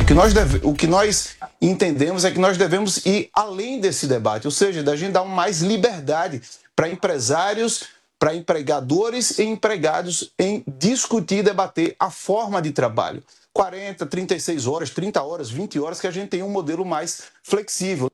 O que nós entendemos é que nós devemos ir além desse debate, ou seja, da gente dar mais liberdade para empresários, para empregadores e empregados em discutir e debater a forma de trabalho. 40, 36 horas, 30 horas, 20 horas, que a gente tem um modelo mais flexível.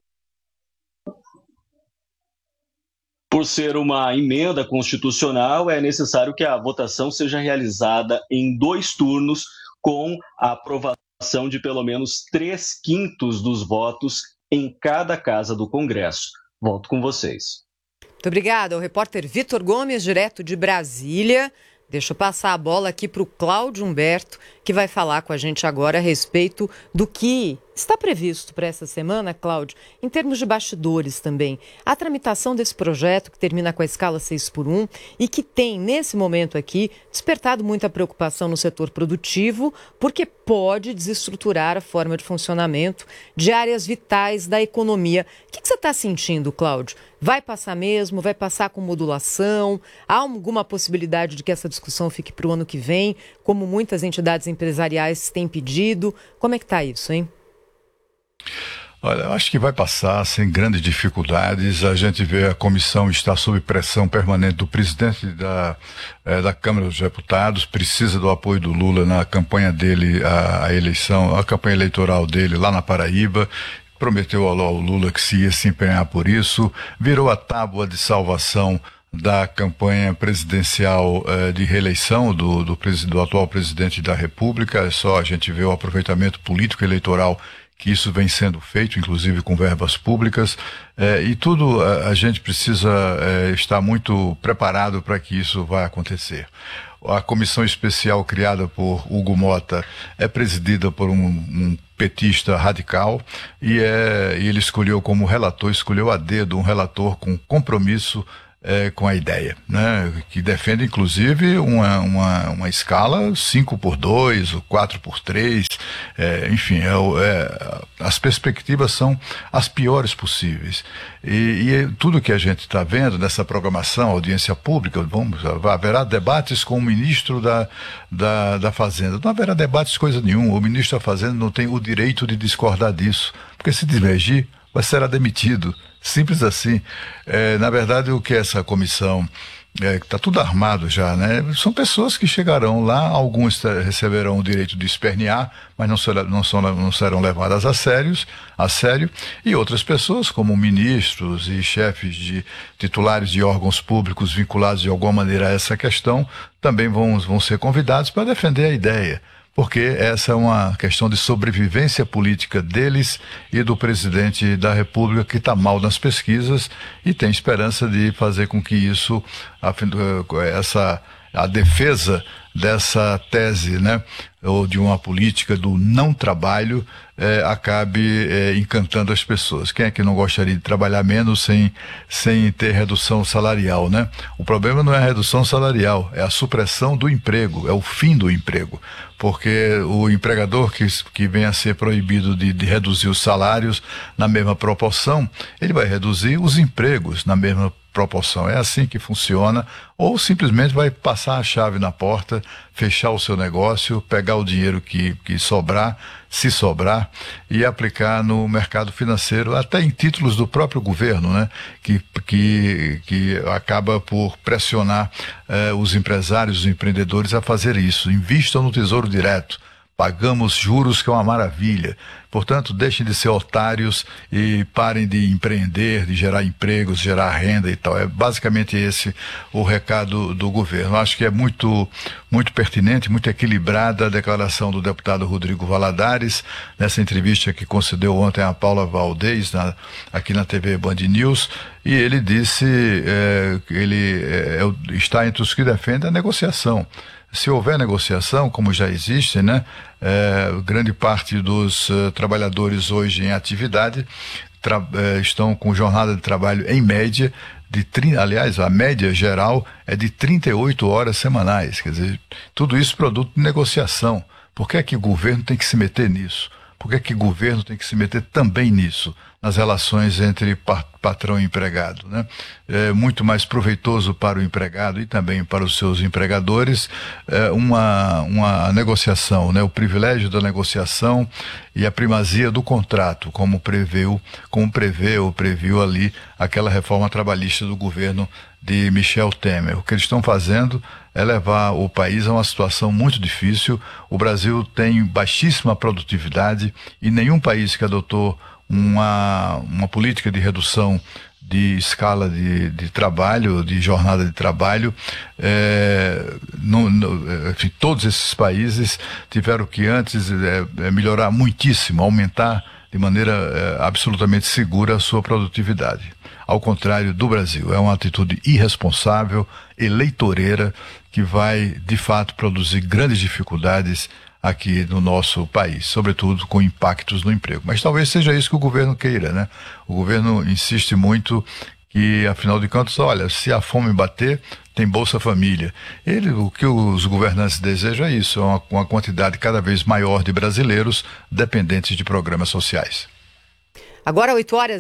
Por ser uma emenda constitucional, é necessário que a votação seja realizada em 2 turnos, com a aprovação de pelo menos 3/5 dos votos em cada casa do Congresso. Volto com vocês. Muito obrigada ao repórter Vitor Gomes, direto de Brasília. Deixa eu passar a bola aqui para o Cláudio Humberto, que vai falar com a gente agora a respeito do que está previsto para essa semana, Cláudio, em termos de bastidores também. A tramitação desse projeto, que termina com a escala 6x1 e que tem, nesse momento aqui, despertado muita preocupação no setor produtivo, porque pode desestruturar a forma de funcionamento de áreas vitais da economia. O que você está sentindo, Cláudio? Vai passar mesmo? Vai passar com modulação? Há alguma possibilidade de que essa discussão fique para o ano que vem, como muitas entidades empresariais têm pedido? Como é que está isso, hein? Olha, eu acho que vai passar sem grandes dificuldades. A gente vê a comissão está sob pressão permanente do presidente da Câmara dos Deputados, precisa do apoio do Lula na campanha dele, a eleição, a campanha eleitoral dele lá na Paraíba. Prometeu ao Lula que se ia se empenhar por isso, virou a tábua de salvação da campanha presidencial de reeleição do atual presidente da República. É só a gente ver o aproveitamento político eleitoral que isso vem sendo feito, inclusive com verbas públicas, e tudo a gente precisa estar muito preparado para que isso vai acontecer. A comissão especial criada por Hugo Mota é presidida por um petista radical e ele escolheu como relator, escolheu a dedo um relator com compromisso com a ideia, né? Que defende inclusive uma escala 5x2, 4x3, enfim, as perspectivas são as piores possíveis. E tudo que a gente está vendo nessa programação, audiência pública, haverá debates com o ministro da Fazenda. Não haverá debates coisa nenhuma, o ministro da Fazenda não tem o direito de discordar disso, porque se divergir, será demitido. Simples assim. Na verdade, o que essa comissão, está tudo armado já, né? São pessoas que chegarão lá, alguns receberão o direito de espernear, mas não serão levadas a sério, e outras pessoas, como ministros e chefes de titulares de órgãos públicos vinculados de alguma maneira a essa questão, também vão ser convidados para defender a ideia. Porque essa é uma questão de sobrevivência política deles e do presidente da República, que está mal nas pesquisas e tem esperança de fazer com que isso, a defesa dessa tese, né, ou de uma política do não trabalho, acabe encantando as pessoas. Quem é que não gostaria de trabalhar menos sem ter redução salarial, né? O problema não é a redução salarial, é a supressão do emprego, é o fim do emprego. Porque o empregador que venha a ser proibido de reduzir os salários na mesma proporção, ele vai reduzir os empregos na mesma proporção. É assim que funciona, ou simplesmente vai passar a chave na porta, fechar o seu negócio, pegar o dinheiro que sobrar, se sobrar, e aplicar no mercado financeiro, até em títulos do próprio governo, né? Que acaba por pressionar os empresários, os empreendedores a fazer isso. Invistam no Tesouro Direto. Pagamos juros, que é uma maravilha. Portanto, deixem de ser otários e parem de empreender, de gerar empregos, gerar renda e tal. É basicamente esse o recado do governo. Acho que é muito, muito pertinente, muito equilibrada a declaração do deputado Rodrigo Valadares, nessa entrevista que concedeu ontem a Paula Valdez, aqui na TV Band News, e ele disse que ele está entre os que defendem a negociação. Se houver negociação, como já existe, né, grande parte dos trabalhadores hoje em atividade estão com jornada de trabalho em média aliás, a média geral é de 38 horas semanais. Quer dizer, tudo isso produto de negociação. Por que é que o governo tem que se meter nisso? Por que que o governo tem que se meter também nisso, nas relações entre patrão e empregado, né? É muito mais proveitoso para o empregado e também para os seus empregadores uma negociação, né? O privilégio da negociação e a primazia do contrato, como previu ali aquela reforma trabalhista do governo de Michel Temer. O que eles estão fazendo é levar o país a uma situação muito difícil. O Brasil tem baixíssima produtividade e nenhum país que adotou uma política de redução de escala de trabalho, de jornada de trabalho, enfim, todos esses países tiveram que antes melhorar muitíssimo, aumentar de maneira absolutamente segura a sua produtividade. Ao contrário do Brasil, é uma atitude irresponsável, eleitoreira, que vai, de fato, produzir grandes dificuldades aqui no nosso país, sobretudo com impactos no emprego. Mas talvez seja isso que o governo queira, né? O governo insiste muito que, afinal de contas, olha, se a fome bater, tem Bolsa Família. O que os governantes desejam é isso, uma quantidade cada vez maior de brasileiros dependentes de programas sociais. Agora,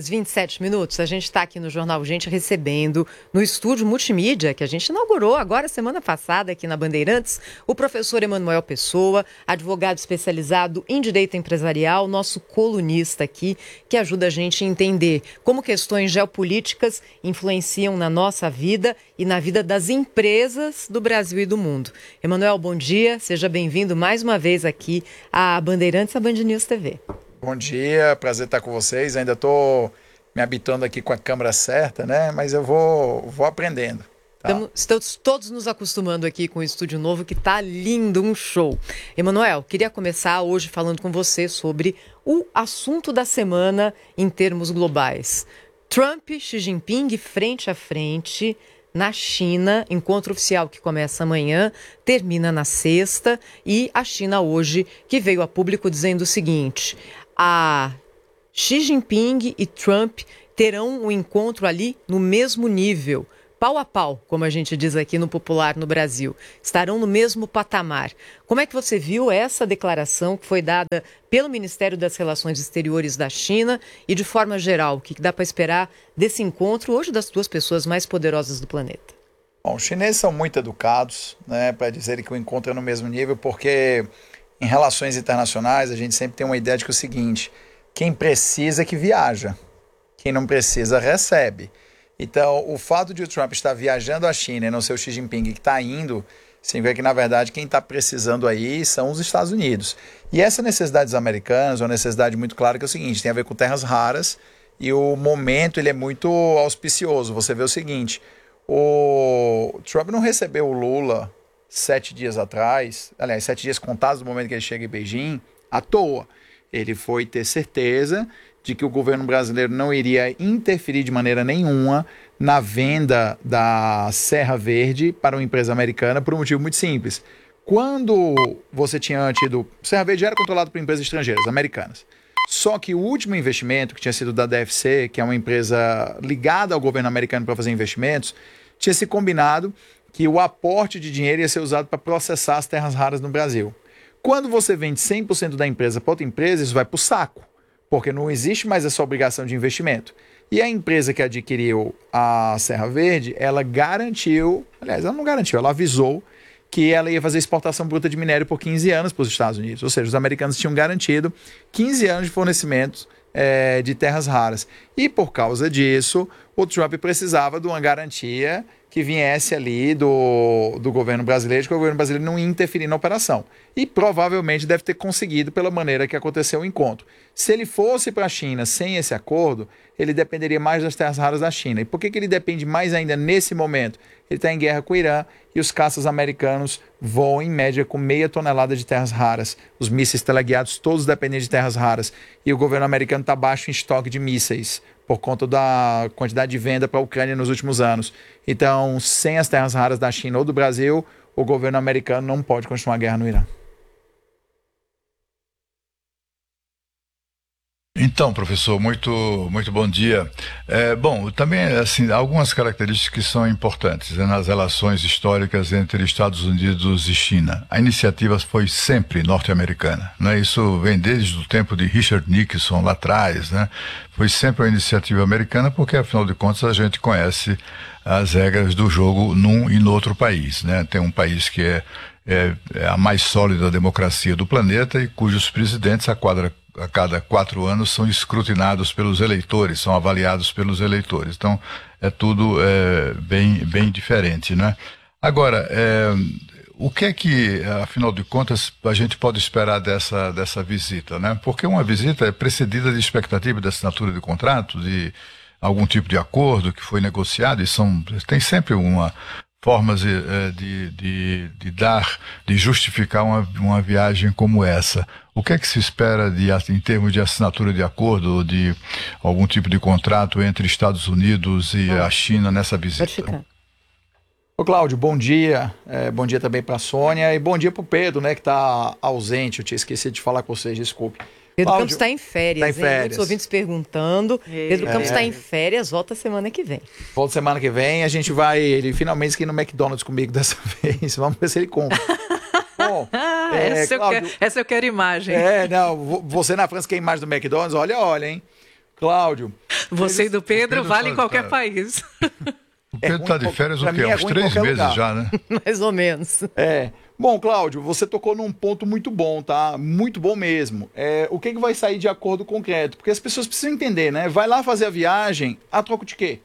8h27, a gente está aqui no Jornal Gente recebendo no estúdio multimídia, que a gente inaugurou agora semana passada aqui na Bandeirantes, o professor Emanuel Pessoa, advogado especializado em direito empresarial, nosso colunista aqui, que ajuda a gente a entender como questões geopolíticas influenciam na nossa vida e na vida das empresas do Brasil e do mundo. Emanuel, bom dia, seja bem-vindo mais uma vez aqui à Bandeirantes, à Band News TV. Bom dia, prazer estar com vocês. Ainda estou me habituando aqui com a câmera certa, né? Mas eu vou aprendendo. Tá? Estamos todos nos acostumando aqui com o estúdio novo, que está lindo, um show. Emanuel, queria começar hoje falando com você sobre o assunto da semana em termos globais. Trump e Xi Jinping frente a frente na China, encontro oficial que começa amanhã, termina na sexta, e a China hoje, que veio a público dizendo o seguinte: a Xi Jinping e Trump terão um encontro ali no mesmo nível, pau a pau, como a gente diz aqui no popular no Brasil. Estarão no mesmo patamar. Como é que você viu essa declaração que foi dada pelo Ministério das Relações Exteriores da China e, de forma geral, o que dá para esperar desse encontro hoje das duas pessoas mais poderosas do planeta? Bom, os chineses são muito educados, né, para dizerem que o encontro é no mesmo nível, porque em relações internacionais a gente sempre tem uma ideia de que é o seguinte: quem precisa que viaja, quem não precisa recebe. Então, o fato de o Trump estar viajando à China e não ser o Xi Jinping que está indo, significa que, na verdade, quem está precisando aí são os Estados Unidos. E essa necessidade dos americanos é uma necessidade muito clara, que é o seguinte: tem a ver com terras raras, e o momento ele é muito auspicioso. Você vê o seguinte: o Trump não recebeu o Lula 7 dias atrás, aliás, 7 dias contados do momento que ele chega em Beijing, à toa. Ele foi ter certeza de que o governo brasileiro não iria interferir de maneira nenhuma na venda da Serra Verde para uma empresa americana, por um motivo muito simples. Quando você tinha tido... Serra Verde era controlado por empresas estrangeiras, americanas. Só que o último investimento, que tinha sido da DFC, que é uma empresa ligada ao governo americano para fazer investimentos, tinha se combinado que o aporte de dinheiro ia ser usado para processar as terras raras no Brasil. Quando você vende 100% da empresa para outra empresa, isso vai para o saco, porque não existe mais essa obrigação de investimento. E a empresa que adquiriu a Serra Verde, ela garantiu, aliás, ela não garantiu, ela avisou que ela ia fazer exportação bruta de minério por 15 anos para os Estados Unidos. Ou seja, os americanos tinham garantido 15 anos de fornecimento de terras raras. E por causa disso, o Trump precisava de uma garantia que viesse ali do governo brasileiro, que o governo brasileiro não ia interferir na operação. E provavelmente deve ter conseguido pela maneira que aconteceu o encontro. Se ele fosse para a China sem esse acordo, ele dependeria mais das terras raras da China. E por que ele depende mais ainda nesse momento? Ele está em guerra com o Irã e os caças americanos voam em média com 0,5 tonelada de terras raras. Os mísseis teleguiados todos dependem de terras raras. E o governo americano está baixo em estoque de mísseis por conta da quantidade de venda para a Ucrânia nos últimos anos. Então, sem as terras raras da China ou do Brasil, o governo americano não pode continuar a guerra no Irã. Então, professor, muito bom dia. Bom, também, assim, algumas características que são importantes nas relações históricas entre Estados Unidos e China. A iniciativa foi sempre norte-americana, né? Isso vem desde o tempo de Richard Nixon, lá atrás, né? Foi sempre uma iniciativa americana porque, afinal de contas, a gente conhece as regras do jogo num e no outro país, né? Tem um país que é a mais sólida democracia do planeta e cujos presidentes a cada 4 anos são escrutinados pelos eleitores, são avaliados pelos eleitores. Então, é tudo bem diferente, né? Agora, o que é que, afinal de contas, a gente pode esperar dessa visita, né? Porque uma visita é precedida de expectativa de assinatura de contrato, de algum tipo de acordo que foi negociado, e tem sempre formas de justificar uma viagem como essa. O que é que se espera em termos de assinatura de acordo ou de algum tipo de contrato entre Estados Unidos e a China nessa visita? Ô Cláudio, bom dia. Bom dia também para a Sônia e bom dia para o Pedro, né, que está ausente. Eu tinha esquecido de falar com vocês, desculpe. Pedro Cláudio, Campos está em férias, tá em férias. Muitos ouvintes perguntando. Pedro Campos está em férias, volta semana que vem. Volta semana que vem, ele finalmente quer ir no McDonald's comigo dessa vez. Vamos ver se ele compra. Bom, essa eu quero imagem. Você na França quer imagem do McDonald's? Olha, hein? Cláudio. Você e do Pedro vale em qualquer país. O Pedro está de férias o quê? Uns 3 meses lugar. Já, né? Mais ou menos. Bom, Cláudio, você tocou num ponto muito bom, tá? Muito bom mesmo. O que vai sair de acordo concreto? Porque as pessoas precisam entender, né? Vai lá fazer a viagem, a troco de quê?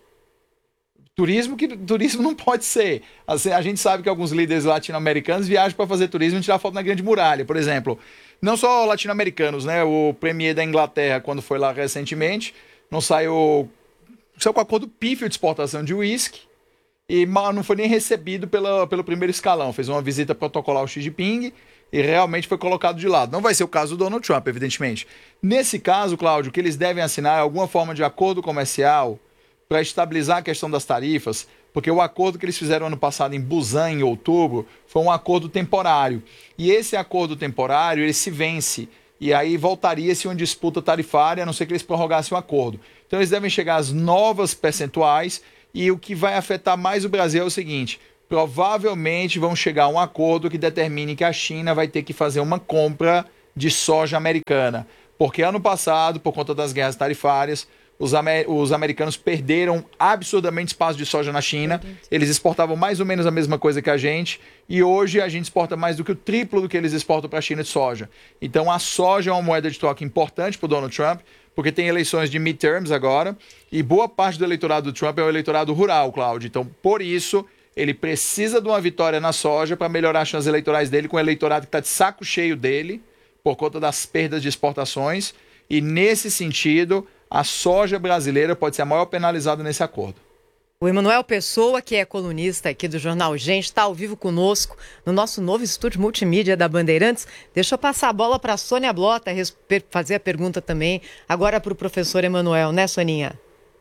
Turismo não pode ser. Assim, a gente sabe que alguns líderes latino-americanos viajam para fazer turismo e tirar foto na Grande Muralha, por exemplo. Não só latino-americanos, né? O premier da Inglaterra, quando foi lá recentemente, saiu com acordo pífio de exportação de uísque e não foi nem recebido pelo primeiro escalão. Fez uma visita protocolar ao Xi Jinping e realmente foi colocado de lado. Não vai ser o caso do Donald Trump, evidentemente. Nesse caso, Cláudio, o que eles devem assinar é alguma forma de acordo comercial para estabilizar a questão das tarifas, porque o acordo que eles fizeram ano passado em Busan, em outubro, foi um acordo temporário. E esse acordo temporário, ele se vence. E aí voltaria-se uma disputa tarifária, a não ser que eles prorrogassem o acordo. Então eles devem chegar às novas percentuais e o que vai afetar mais o Brasil é o seguinte: provavelmente vão chegar a um acordo que determine que a China vai ter que fazer uma compra de soja americana. Porque ano passado, por conta das guerras tarifárias, os americanos perderam absurdamente espaço de soja na China. Eles exportavam mais ou menos a mesma coisa que a gente. E hoje a gente exporta mais do que o triplo do que eles exportam para a China de soja. Então a soja é uma moeda de troca importante para o Donald Trump, porque tem eleições de midterms agora. E boa parte do eleitorado do Trump é o eleitorado rural, Cláudio. Então, por isso, ele precisa de uma vitória na soja para melhorar as chances eleitorais dele com o eleitorado que está de saco cheio dele, por conta das perdas de exportações. E nesse sentido, a soja brasileira pode ser a maior penalizada nesse acordo. O Emanuel Pessoa, que é colunista aqui do Jornal Gente, está ao vivo conosco no nosso novo estúdio multimídia da Bandeirantes. Deixa eu passar a bola para a Sônia Blota fazer a pergunta também, agora para o professor Emanuel, né, Soninha?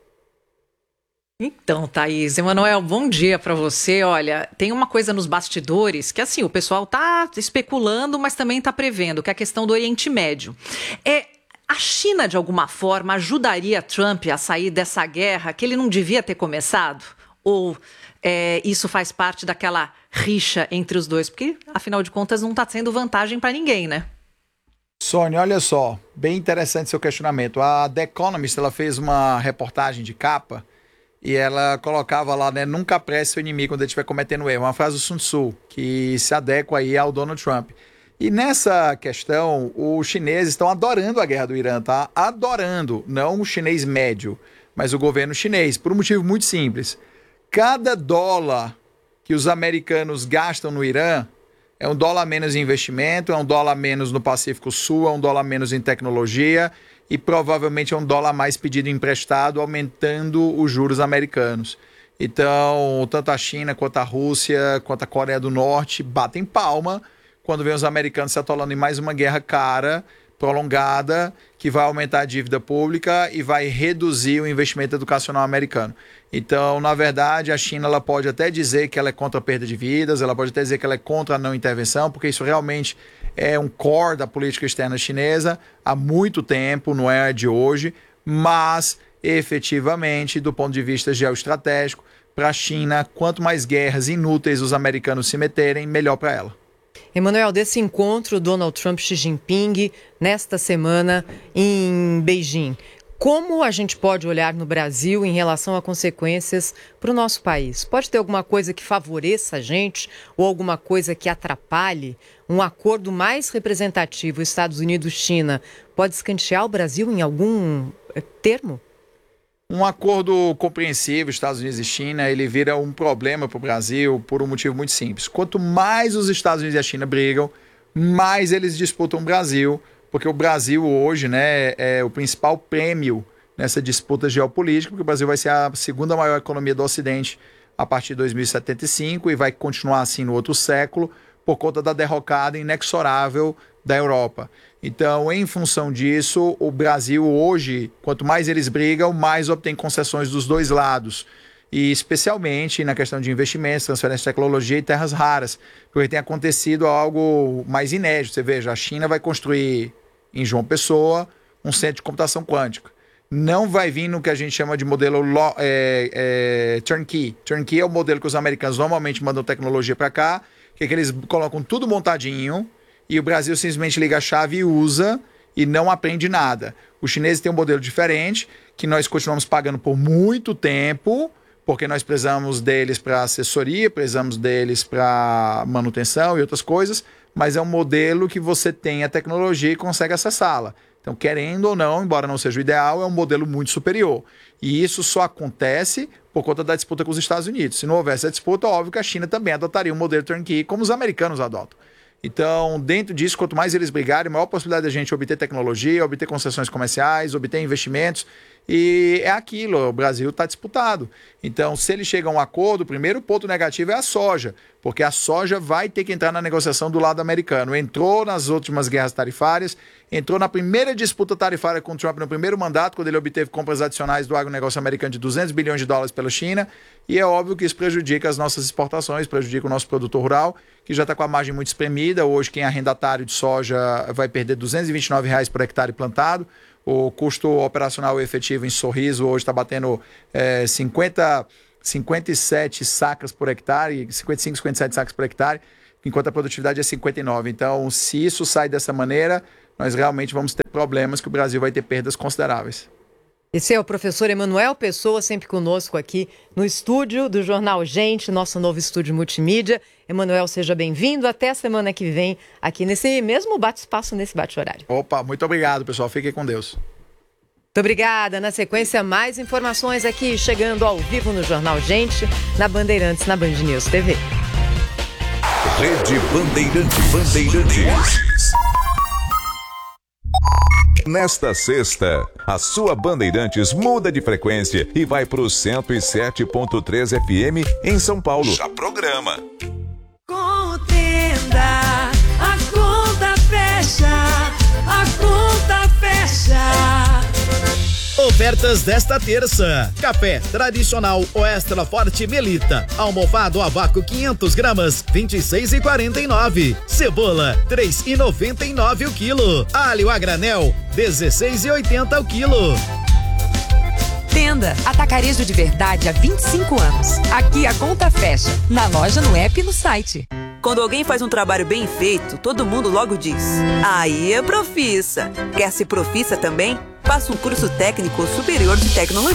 Então, Thaís, Emanuel, bom dia para você. Olha, tem uma coisa nos bastidores que, assim, o pessoal está especulando, mas também está prevendo, que é a questão do Oriente Médio. A China, de alguma forma, ajudaria Trump a sair dessa guerra que ele não devia ter começado? Ou isso faz parte daquela rixa entre os dois? Porque, afinal de contas, não está sendo vantagem para ninguém, né? Sônia, olha só, bem interessante seu questionamento. A The Economist, ela fez uma reportagem de capa e ela colocava lá, né, nunca apresse seu inimigo quando ele estiver cometendo erro. Uma frase do Sun Tzu, que se adequa aí ao Donald Trump. E nessa questão, os chineses estão adorando a guerra do Irã, tá? Adorando, não o chinês médio, mas o governo chinês, por um motivo muito simples. Cada dólar que os americanos gastam no Irã é $1 menos em investimento, é $1 menos no Pacífico Sul, é $1 menos em tecnologia e provavelmente é $1 mais pedido emprestado, aumentando os juros americanos. Então, tanto a China quanto a Rússia, quanto a Coreia do Norte batem palma quando vem os americanos se atolando em mais uma guerra cara, prolongada, que vai aumentar a dívida pública e vai reduzir o investimento educacional americano. Então, na verdade, a China ela pode até dizer que ela é contra a perda de vidas, ela pode até dizer que ela é contra a não intervenção, porque isso realmente é um core da política externa chinesa há muito tempo, não é de hoje, mas efetivamente, do ponto de vista geoestratégico, para a China, quanto mais guerras inúteis os americanos se meterem, melhor para ela. Emanuel, desse encontro Donald Trump-Xi Jinping nesta semana em Beijing, como a gente pode olhar no Brasil em relação a consequências para o nosso país? Pode ter alguma coisa que favoreça a gente ou alguma coisa que atrapalhe? Um acordo mais representativo Estados Unidos-China pode escantear o Brasil em algum termo? Um acordo compreensivo, Estados Unidos e China, ele vira um problema para o Brasil por um motivo muito simples. Quanto mais os Estados Unidos e a China brigam, mais eles disputam o Brasil, porque o Brasil hoje, né, é o principal prêmio nessa disputa geopolítica, porque o Brasil vai ser a segunda maior economia do Ocidente a partir de 2075 e vai continuar assim no outro século por conta da derrocada inexorável da Europa. Então, em função disso, o Brasil hoje, quanto mais eles brigam, mais obtém concessões dos dois lados. E especialmente na questão de investimentos, transferência de tecnologia e terras raras, porque tem acontecido algo mais inédito. Você veja, a China vai construir em João Pessoa um centro de computação quântica. Não vai vir no que a gente chama de modelo turnkey. Turnkey é o modelo que os americanos normalmente mandam tecnologia para cá, que é que eles colocam tudo montadinho e o Brasil simplesmente liga a chave e usa e não aprende nada. Os chineses têm um modelo diferente, que nós continuamos pagando por muito tempo, porque nós precisamos deles para assessoria, precisamos deles para manutenção e outras coisas, mas é um modelo que você tem a tecnologia e consegue acessá-la. Então, querendo ou não, embora não seja o ideal, é um modelo muito superior. E isso só acontece por conta da disputa com os Estados Unidos. Se não houvesse a disputa, óbvio que a China também adotaria um modelo turnkey, como os americanos adotam. Então, dentro disso, quanto mais eles brigarem, maior possibilidade da gente obter tecnologia, obter concessões comerciais, obter investimentos. E é aquilo, o Brasil está disputado. Então, se eles chegam a um acordo, o primeiro ponto negativo é a soja, porque a soja vai ter que entrar na negociação do lado americano. Entrou nas últimas guerras tarifárias, entrou na primeira disputa tarifária com o Trump no primeiro mandato, quando ele obteve compras adicionais do agronegócio americano de $200 bilhões pela China, e é óbvio que isso prejudica as nossas exportações, prejudica o nosso produtor rural, que já está com a margem muito espremida. Hoje, quem é arrendatário de soja vai perder R$ 229 por hectare plantado. O custo operacional efetivo em Sorriso hoje está batendo 57 sacas por hectare, 55, 57 sacas por hectare, enquanto a produtividade é 59. Então, se isso sai dessa maneira, nós realmente vamos ter problemas, que o Brasil vai ter perdas consideráveis. Esse é o professor Emanuel Pessoa, sempre conosco aqui no estúdio do Jornal Gente, nosso novo estúdio multimídia. Emanuel, seja bem-vindo. Até a semana que vem, aqui nesse mesmo bate-espaço, nesse bate-horário. Opa, muito obrigado, pessoal. Fiquem com Deus. Muito obrigada. Na sequência, mais informações aqui, chegando ao vivo no Jornal Gente, na Bandeirantes, na Band News TV. Rede Bandeirantes. Nesta sexta, a sua Bandeirantes muda de frequência e vai para o 107.3 FM em São Paulo. Já programa. Contenda, a conta fecha, Ofertas desta terça: café tradicional ou extra forte Melita, almofado a vácuo 500 gramas, 26,49. Cebola, 3,99 o quilo. Alho a granel, 16,80 o quilo. Tenda, atacarejo de verdade há 25 anos. Aqui a conta fecha, na loja, no app e no site. Quando alguém faz um trabalho bem feito, todo mundo logo diz: aí é profissa. Quer ser profissa também? Faça um curso técnico superior de tecnologia.